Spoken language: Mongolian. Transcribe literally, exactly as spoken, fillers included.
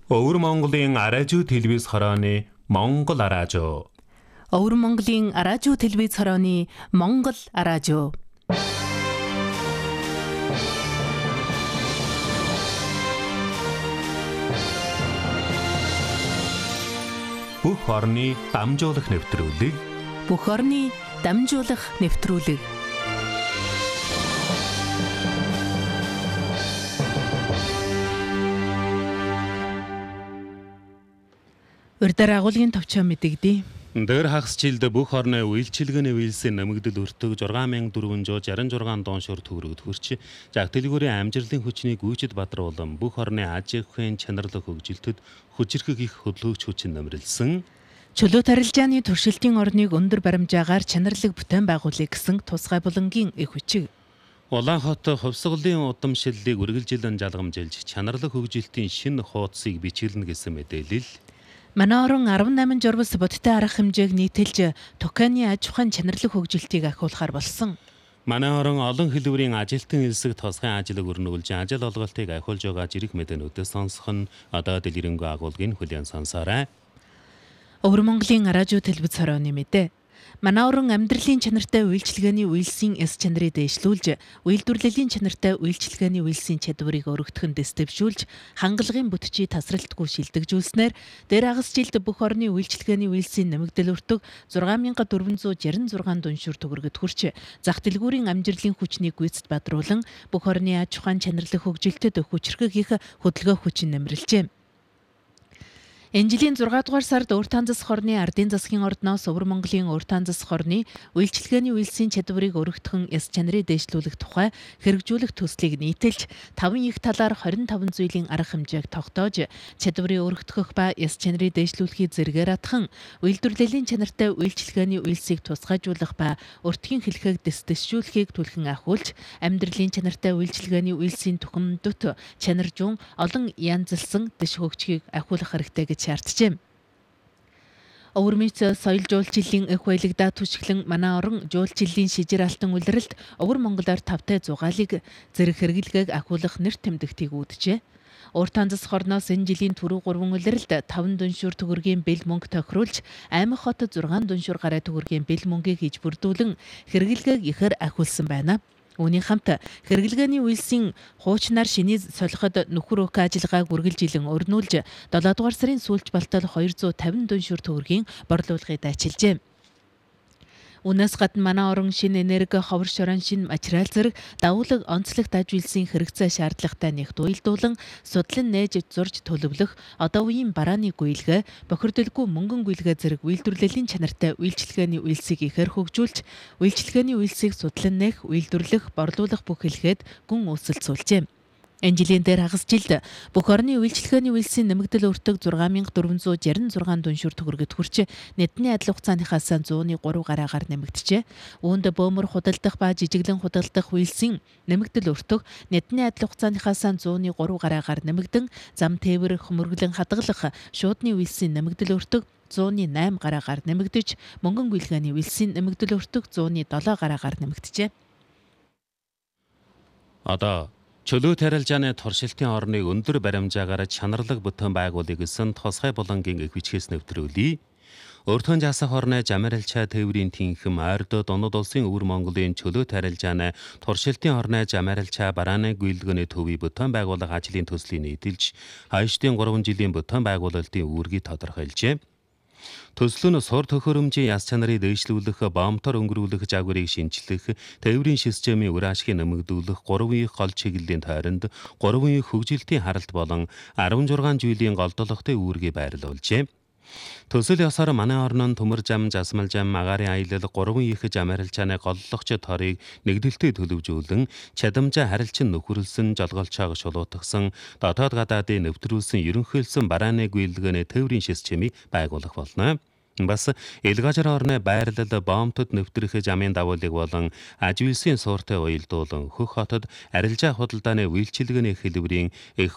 Өвөр Монголын араажуу телевиз хорооны Монгол араажуу. Өвөр Монголын араажуу телевиз хорооны Монгол араажуу. Бүх орны дамжуулах нэвтрүүлэг. Бүх орны дамжуулах нэвтрүүлэг. Урьдаар агуулгын товчоо мэдэгдээ. Дээр хагас жилд бүх орны үйлчилгээний үйлсийн нэмэгдэл өртөг шесть thousand four hundred sixty-six доншор төгрөгөд хүрч, жагтэлгүүрийн амжилтын хүчний гүйцэд бадар болон бүх орны аж ахуйн чанарлах хөгжилтөд хүчирхэг их хөдөлгөөч хүчин нэмрэлсэн. Чөлөөт арилжааны туршилтын орныг өндөр баримжаагаар чанарлаг бүтээн байгуулъя гэсэн тусгай булангийн их хүчиг. Улаанхот хувьсгалын удамшиллыг үргэлжилэн жалгамжилж, чанарлах хөгжилтийн шинэ хуудсыг бичгэлнэ гэсэн мэдээлэл. Манай орон eighty-eight журвас бодиттой арга хэмжээг нийтэлж Токионы аж ахуйн чанарлах хөгжилтийг ахиулахар болсон. Манай орон олон хэлбэрийн ажилтан хэлсэг тусгай ажлыг өрнүүлж, ажил олголтыг ахиулж байгаа жирэх мэдээнүүдээс сонсох нь одоо дэлгэрэнгүй агуулгын хүлээн сонсоорой. Өвөр Монголын араажуу телевиз хорооны мэдээ. Манай орон амьдралын чанартай үйлчилгээний үйлсийн эс чанарыг дэвшлүүлж, үйлдвэрлэлийн чанартай үйлчилгээний үйлсийн чадварыг өргөдөхөнд дэвшүүлж, хангалагын бүтчийг тасралтгүй шилдэгжүүлснээр дээр хагас жилд бүх орны үйлчилгээний үйлсийн нэмэгдэл өртөг six thousand four hundred sixty-six дуншуур төгрөгөд хүрч, зах дэлгүүрийн амжилтын хүчнийг гүйцэд бадруулан бүх орны аж ахуйн чанарлах хөгжилтөд хүчирхэг их хөдөлгөөх хүчин нэмэрлжээ. Энэ жилийн six дугаар сард Урьдчилан засах хорны ардын засгийн ордноос Өвөр Монголын Урьдчилан засах хорны үйлчилгээний үйлсийн чадварыг өргөдөхөн эс чанарыг дэвшлүүлэх тухай хэрэгжүүлэх төслийг нийтэлж, таван их талаар twenty-five зүйлийн арга хэмжээг тогтоож, чадварыг өргөдөх ба эс чанарыг дэвшлүүлэхийг зэргээр атхан, үйлдвэрлэлийн чанартай үйлчилгээний үйлсийг тусгайжуулах ба өртгийн хэлхэг дэвшүүлэхийг түлхэн ахиулж, амьдралын чанартай үйлчилгээний үйлсийн түхэндөт чанаржуун олон янзлсан дэш хөгжгийг ахиулах хэрэгтэй гэж шаарджээ. Өвөр мэц соёл жуулчлалын их баялагдаа түшиглэн манай орон жуулчлалын шижир алтан улиралд Өвөр Монголоор тавтай зугаалыг зэрэг хэрэглэгээг ахиулах нэр тэмдэгтийг үүджээ. Урьдчилан засах хорноос энэ жилийн түрүү гурван улиралд five дуншуур төгрөгийн бэл мөнгө тохируулж, Аймаг хот six дуншуур гарай төгрөгийн бэл мөнгийг хийж бүрдүүлэн хэрэглэгээг ихээр ахиулсан байна. Үүний хамт хэрэглэгээний үйлсийн хуучнаар шиний солиход нөхөр өөг ажиллагааг үргэлжилэн өрнүүлж, seven дугаар сарын сүүлч балтал two hundred fifty дуншуур төгрөгийн борлуулгыг дайчилжээ. Үүнээс гадна манай орон шинэ энерги, ховор шорон, шинэ материал зэрэг давуулаг онцлогт аж үйлсийн хэрэгцээ шаардлагатай нэгт уялдуулан судлан нээж зурж төлөвлөх одоо үеийн барааны гүйлгээ, бохирдолгүй мөнгөн гүйлгээ зэрэг үйлдвэрлэлийн чанартай үйлчилгээний үйлсийг ихээр хөгжүүлж, үйлчилгээний үйлсийг судлан нээх, үйлдвэрлэх, борлуулах бүх хэлхээд гүн үүсэлт суулжээ. Энэ жилийн дээр хагас жилд бүх орны үйлчилгээний үйлсийн нэмэгдэл өртөг six thousand four hundred sixty-six дуншуур төгрөгөд хүрч, нийтний адил хугацааныхаас one oh three гараагаар нэмэгдэжээ. Үүнд бөөмөр худалдах ба жижиглэн худалдах үйлсийн нэмэгдэл өртөг нийтний адил хугацааныхаас one oh three гараагаар нэмэгдэн, зам тээвэр, хөмөрглөн хадгалах шуудны үйлсийн нэмэгдэл өртөг one oh eight гараагаар нэмэгдэж, мөнгөн гүйлгээний үйлсийн нэмэгдэл өртөг one oh seven гараагаар нэмэгдэжээ. Одоо чөлөөт арилжааны туршилтын орныг өндөр баримжаагаар чанарлаг бүтээн байгуулъя гэсэн тусгай булангийн их бичгээс нэвтрүүлье. Урьдчилан засах хорны жамарилчаа тээврийн тэнхэм ойрдод Онод улсын Өвөр Монголын чөлөөт арилжааны туршилтын орны жамарилчаа барааны гүйлгээний төвийг бүтээн байгуулах ажлын төслийг нийтэлж, хойштын three жилийн бүтээн байгуулалтын үүргийг тодорхойлжээ. Төсөл нь сур төхөөрөмжийн яс чанарыг дэвшлүүлэх, боомтоор өнгөрүүлэх загварыг шинжлэх, тээврийн системийн үр ашгийг нэмэгдүүлэх, гурван их гол чиглэлийн тойронд гурван их хөгжилтийн харалт болон sixteen жилийн голдолготой үүргийг байрлуулжээ. Төсөл ёсоор манай орнон төмөр зам, засмал зам, агаарын аялал, гурван их жамарилчааны голлогч торыг нэгдэлтэд төлөвжүүлэн, чадамжаа харилцан нөхөрлсөн, жолголчоог шулуутгсан, дотоод гадаадын нэвтрүүлсэн, ерөнхийлсөн барааны гүйлгээний тээврийн системийг байгуулах болно. Бас элгажар орны байрлал, боомтод нэвтрэх замын давуулыг болон аж үйлсийн сууртай уялдуулан, хөх хотод арилжаа худалдааны үйлчилгээний хэлбэрийн их